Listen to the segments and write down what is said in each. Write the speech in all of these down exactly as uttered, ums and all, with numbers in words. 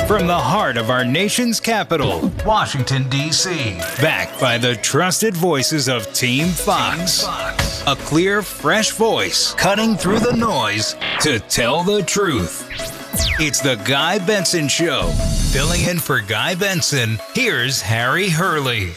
From the heart of our nation's capital, Washington, D C, backed by the trusted voices of Team Fox. Team Fox. A clear, fresh voice cutting through the noise to tell the truth. It's the Guy Benson Show. Filling in for Guy Benson, here's Harry Hurley.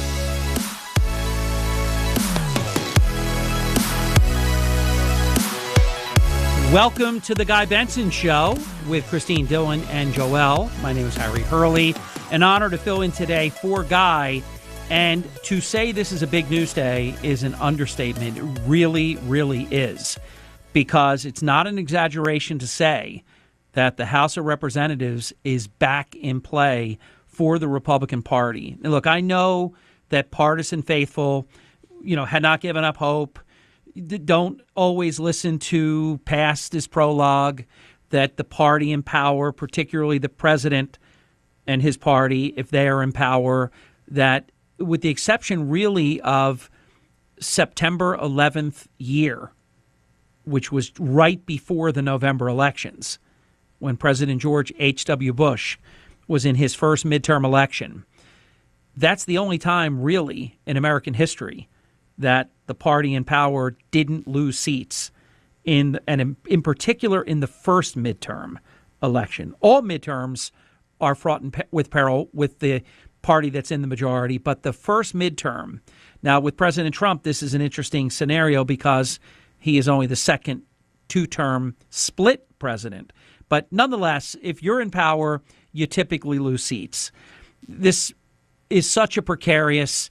Welcome to the Guy Benson Show with Christine Dillon and Joel. My name is Harry Hurley. An honor to fill in today for Guy. And to say this is a big news day is an understatement. It really, really is. Because it's not an exaggeration to say that the House of Representatives is back in play for the Republican Party. And look, I know that partisan faithful, you know, had not given up hope. Don't always listen to past his prologue that the party in power, particularly the president and his party, if they are in power, that with the exception really of September eleventh year, which was right before the November elections, when President George H W. Bush was in his first midterm election, that's the only time really in American history that the party in power didn't lose seats, in and in, in particular in the first midterm election. All midterms are fraught in, with peril with the party that's in the majority, but the first midterm, now with President Trump, this is an interesting scenario because he is only the second two-term split president. But nonetheless, if you're in power, you typically lose seats. This is such a precarious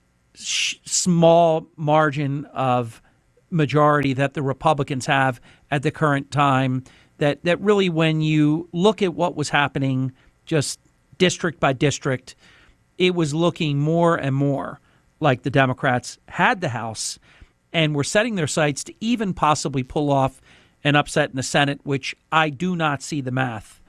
small margin of majority that the Republicans have at the current time that, that really when you look at what was happening just district by district, it was looking more and more like the Democrats had the House and were setting their sights to even possibly pull off an upset in the Senate, which I do not see the math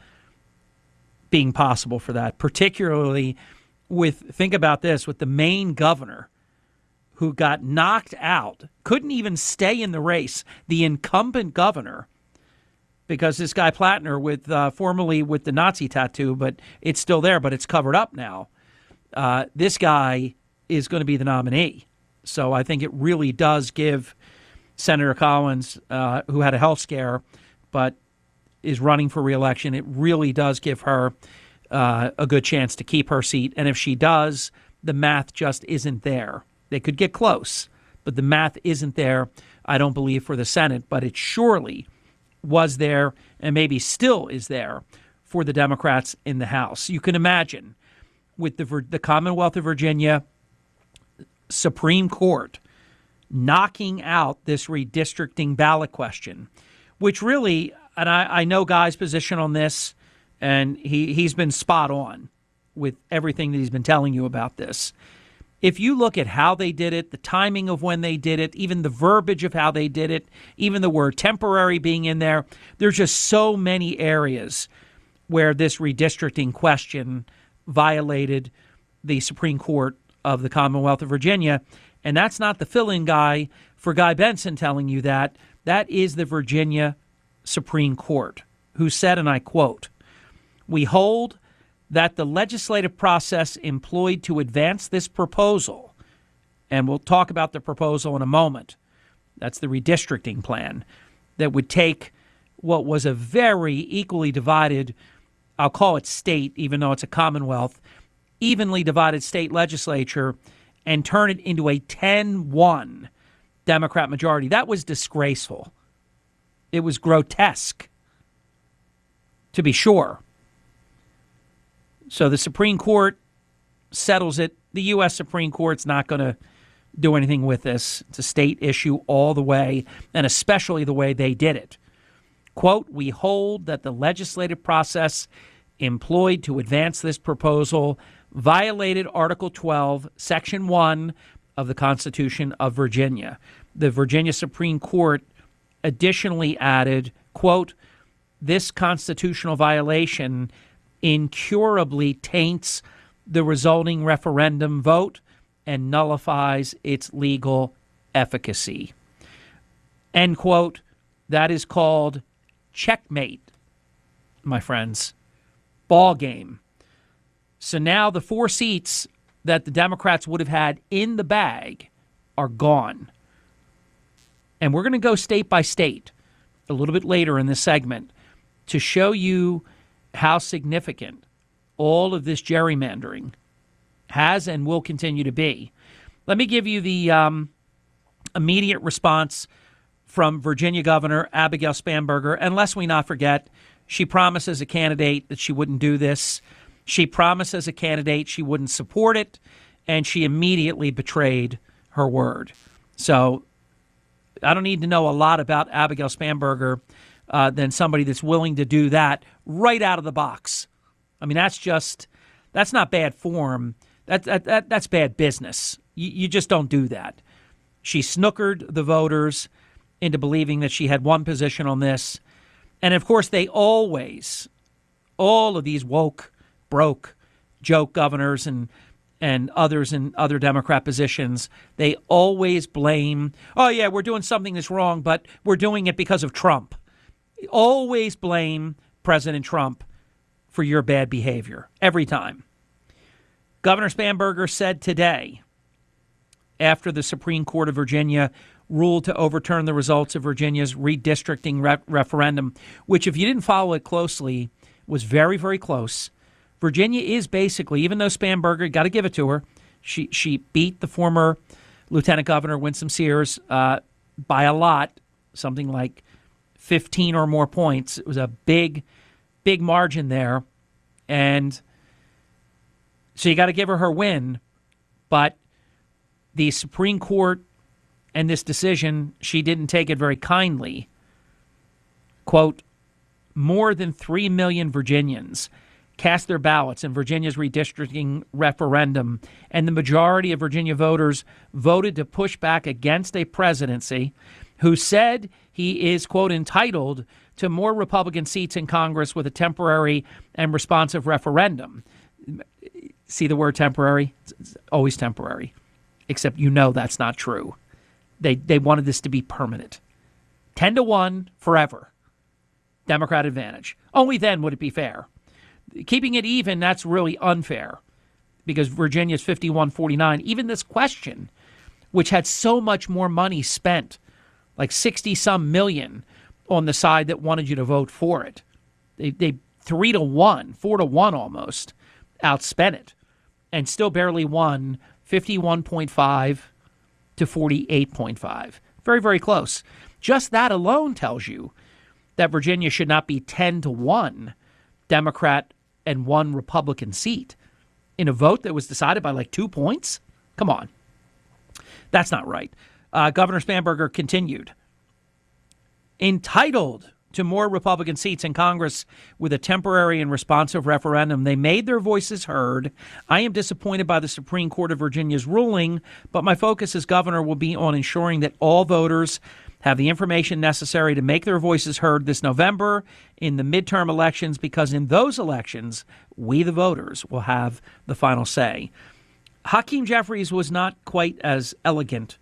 being possible for that, particularly with, think about this, with the Maine governor who got knocked out, couldn't even stay in the race, the incumbent governor, because this guy Plattner, with uh, formerly with the Nazi tattoo, but it's still there, but it's covered up now. Uh, this guy is going to be the nominee. So I think it really does give Senator Collins, uh, who had a health scare, but is running for re-election, it really does give her uh, a good chance to keep her seat. And if she does, the math just isn't there. They could get close, but the math isn't there, I don't believe, for the Senate. But it surely was there and maybe still is there for the Democrats in the House. You can imagine with the, the Commonwealth of Virginia Supreme Court knocking out this redistricting ballot question, which really, and I, I know Guy's position on this, and he, he's been spot on with everything that he's been telling you about this. If you look at how they did it, the timing of when they did it, even the verbiage of how they did it, even the word temporary being in there, there's just so many areas where this redistricting question violated the Supreme Court of the Commonwealth of Virginia. And that's not the fill-in guy for Guy Benson telling you that. That is the Virginia Supreme Court, who said, and I quote, "We hold that the legislative process employed to advance this proposal," and we'll talk about the proposal in a moment, that's the redistricting plan, that would take what was a very equally divided, I'll call it state, even though it's a commonwealth, evenly divided state legislature and turn it into a ten one Democrat majority. That was disgraceful. It was grotesque, to be sure. So the Supreme Court settles it. The U S Supreme Court's not going to do anything with this. It's a state issue all the way, and especially the way they did it. Quote, "We hold that the legislative process employed to advance this proposal violated Article twelve, Section one of the Constitution of Virginia." The Virginia Supreme Court additionally added, quote, "This constitutional violation incurably taints the resulting referendum vote and nullifies its legal efficacy." End quote. That is called checkmate, my friends. ball game. So now the four seats that the Democrats would have had in the bag are gone. And we're going to go state by state a little bit later in this segment to show you how significant all of this gerrymandering has and will continue to be. Let me give you the um, immediate response from Virginia Governor Abigail Spanberger. And lest we not forget, she promised as a candidate that she wouldn't do this. She promised as a candidate she wouldn't support it, and she immediately betrayed her word. So I don't need to know a lot about Abigail Spanberger uh, than somebody that's willing to do that right out of the box. I mean, that's just, that's not bad form. That, that, that That's bad business. You, you just don't do that. She snookered the voters into believing that she had one position on this. And, of course, they always, all of these woke, broke, joke governors and and others in other Democrat positions, they always blame, oh, yeah, we're doing something that's wrong, but we're doing it because of Trump. Always blame President Trump for your bad behavior, every time. Governor Spanberger said today, after the Supreme Court of Virginia ruled to overturn the results of Virginia's redistricting re- referendum, which, if you didn't follow it closely, was very, very close. Virginia is basically, even though Spanberger, got to give it to her, she she beat the former Lieutenant Governor Winsome Sears uh, by a lot, something like fifteen or more points. It was a big, big margin there. And so you got to give her her win. But the Supreme Court and this decision, she didn't take it very kindly. Quote, more than three million Virginians cast their ballots in Virginia's redistricting referendum, and the majority of Virginia voters voted to push back against a presidency who said he is, quote, entitled to more Republican seats in Congress with a temporary and responsive referendum. See the word temporary? It's always temporary, except you know that's not true. They they wanted this to be permanent. ten to one forever. Democrat advantage. Only then would it be fair. Keeping it even, that's really unfair because Virginia's fifty-one forty-nine. Even this question, which had so much more money spent, like sixty-some million on the side that wanted you to vote for it. They, they three to one, four to one almost, outspent it and still barely won fifty-one point five to forty-eight point five. Very, very close. Just that alone tells you that Virginia should not be ten to one Democrat and one Republican seat in a vote that was decided by like two points? Come on. That's not right. Uh, Governor Spanberger continued. Entitled to more Republican seats in Congress with a temporary and responsive referendum, they made their voices heard. I am disappointed by the Supreme Court of Virginia's ruling, but my focus as governor will be on ensuring that all voters have the information necessary to make their voices heard this November in the midterm elections, because in those elections, we, the voters, will have the final say. Hakeem Jeffries was not quite as elegant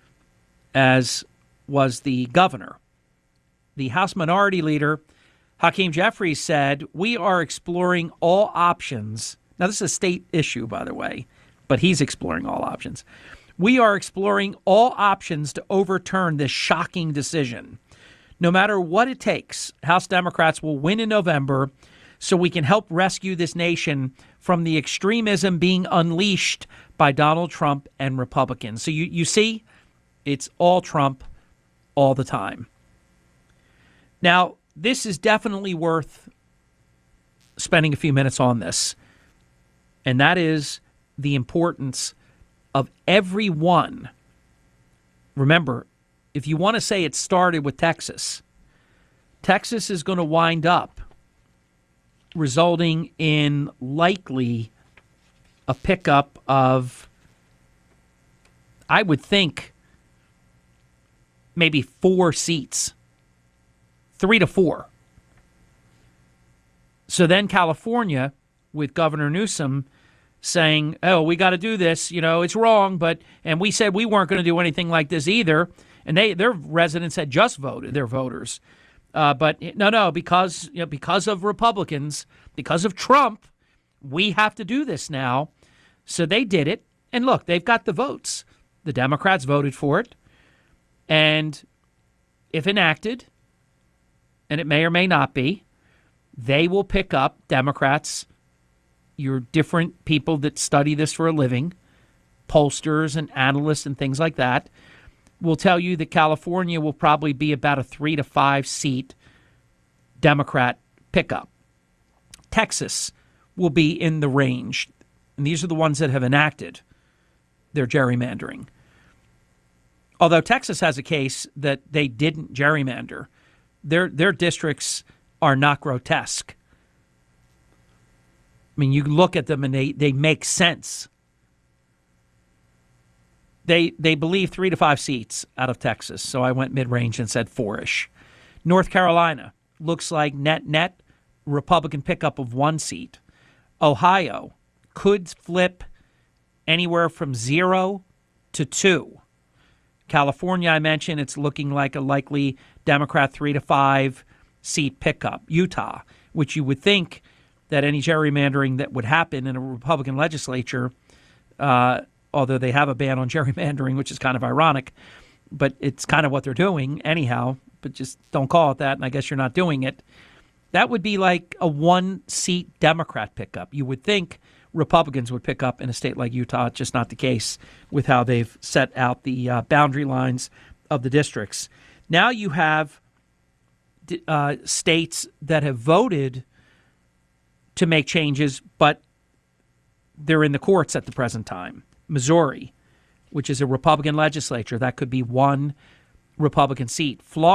as was the governor. The House Minority Leader, Hakeem Jeffries, said, we are exploring all options. Now, this is a state issue, by the way, but he's exploring all options. We are exploring all options to overturn this shocking decision. No matter what it takes, House Democrats will win in November so we can help rescue this nation from the extremism being unleashed by Donald Trump and Republicans. So you, you see, it's all Trump all the time. Now, this is definitely worth spending a few minutes on this, and that is the importance of everyone. Remember, if you want to say it started with Texas, Texas is going to wind up resulting in likely a pickup of, I would think, maybe four seats, three to four. So then California, with Governor Newsom saying, oh, we got to do this, you know, it's wrong, but, and we said we weren't going to do anything like this either. And they, their residents had just voted, their voters, Uh, but no, no, because you know, because of Republicans, because of Trump, we have to do this now. So they did it. And look, they've got the votes. The Democrats voted for it. And if enacted, and it may or may not be, they will pick up, Democrats, your different people that study this for a living, pollsters and analysts and things like that, will tell you that California will probably be about a three to five seat Democrat pickup. Texas will be in the range. And these are the ones that have enacted their gerrymandering. Although Texas has a case that they didn't gerrymander. Their their districts are not grotesque. I mean, you look at them and they, they make sense. They they believe three to five seats out of Texas, so I went mid-range and said four-ish. North Carolina looks like net-net Republican pickup of one seat. Ohio could flip anywhere from zero to two. California, I mentioned, it's looking like a likely Democrat three to five seat pickup. Utah, which you would think that any gerrymandering that would happen in a Republican legislature, uh, although they have a ban on gerrymandering, which is kind of ironic, but it's kind of what they're doing anyhow, but just don't call it that, and I guess you're not doing it. That would be like a one-seat Democrat pickup. You would think Republicans would pick up in a state like Utah. It's just not the case with how they've set out the uh, boundary lines of the districts. Now you have uh, states that have voted to make changes, but they're in the courts at the present time. Missouri, which is a Republican legislature, that could be one Republican seat. Florida.